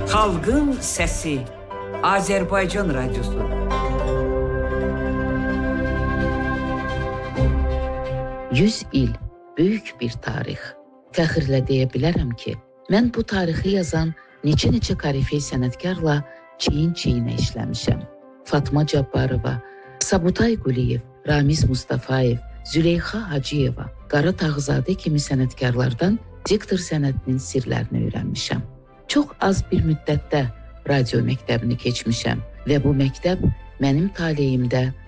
Xalqın səsi Azərbaycan Radiosu. Yüz il böyük bir tarix. Fəxrlə deyə bilərəm ki, mən bu tarixi yazan neçə korifey sənətkarla çiyin-çiyinə işləmişəm. Fatma Cabbarova, Sabutay Quliyev, Ramiz Mustafayev, Züleyxa Hacıyeva, Qara Tağızadə kimi sənətkarlardan diktor sənətinin sirlərini öyrənmişəm. Çox az bir müddətdə radio məktəbini keçmişəm və bu məktəb mənim taleyimdə